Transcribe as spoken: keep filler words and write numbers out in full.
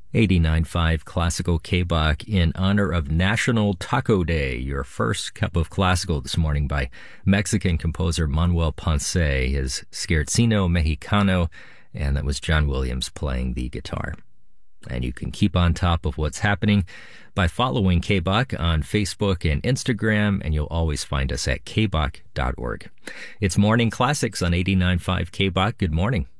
eighty-nine point five Classical K-Bach in honor of National Taco Day. Your first cup of classical this morning by Mexican composer Manuel Ponce, his Scherzino Mexicano, and that was John Williams playing the guitar. And you can keep on top of what's happening by following K-Bach on Facebook and Instagram, and you'll always find us at k bach dot org. It's Morning Classics on eighty-nine point five K-Bach. Good morning.